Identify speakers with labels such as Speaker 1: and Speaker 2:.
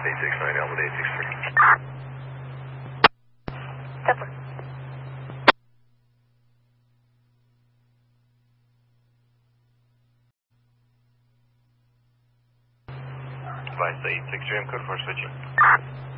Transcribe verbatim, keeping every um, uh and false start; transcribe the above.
Speaker 1: eight six nine, Alpha eight six three.
Speaker 2: Stepper.
Speaker 1: Device eight six three, I'm code for switching.